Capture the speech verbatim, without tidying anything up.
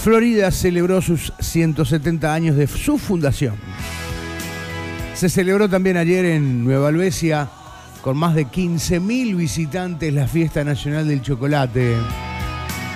Florida celebró sus ciento setenta años de su fundación. Se celebró también ayer en Nueva Albesia, con más de quince mil visitantes, la Fiesta Nacional del Chocolate.